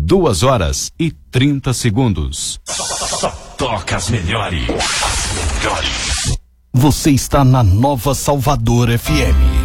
2h30. Só toca as melhores. Você está na Nova Salvador FM.